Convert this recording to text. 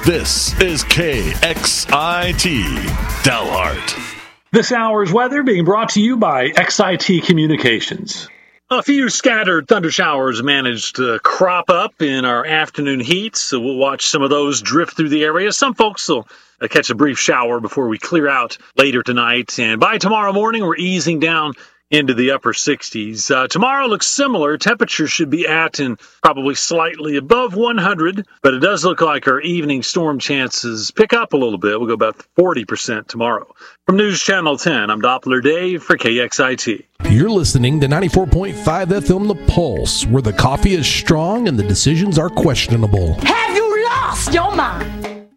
This is KXIT Dalhart. This hour's weather being brought to you by XIT Communications. A few scattered thunder showers managed to crop up in our afternoon heat, so we'll watch some of those drift through the area. Some folks will catch a brief shower before we clear out later tonight, and by tomorrow morning, we're easing down into the upper 60s. Tomorrow looks similar. Temperatures should be at and probably slightly above 100, but it does look like our evening storm chances pick up a little bit. We'll go about 40% tomorrow. From News Channel 10, I'm Doppler Dave for KXIT. You're listening to 94.5 FM The Pulse, where the coffee is strong and the decisions are questionable. Have you lost your mind?